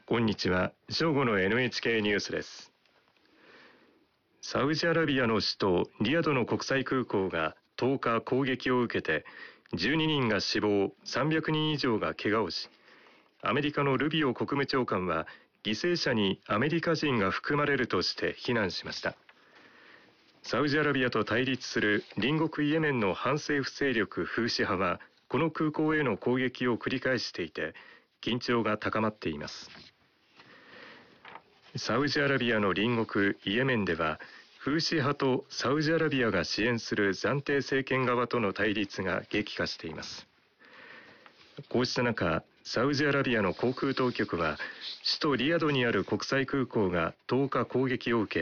こんにちは。正午の NHK ニュースです。サウジアラビアの首都リヤドの国際空港が10日攻撃を受けて12人が死亡、300人以上が怪我をし、アメリカのルビオ国務長官は犠牲者にアメリカ人が含まれるとして非難しました。サウジアラビアと対立する隣国イエメンの反政府勢力フーシ派はこの空港への攻撃を繰り返していて緊張が高まっています。サウジアラビアの隣国イエメンではフーシ派とサウジアラビアが支援する暫定政権側との対立が激化しています。こうした中、サウジアラビアの航空当局は首都リヤドにある国際空港が10日攻撃を受け